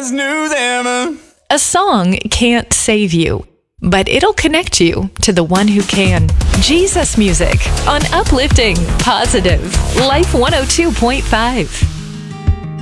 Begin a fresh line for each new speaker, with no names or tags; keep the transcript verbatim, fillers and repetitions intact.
best news ever.
A song can't save you, but it'll connect you to the one who can. Jesus Music on Uplifting Positive Life one oh two point five.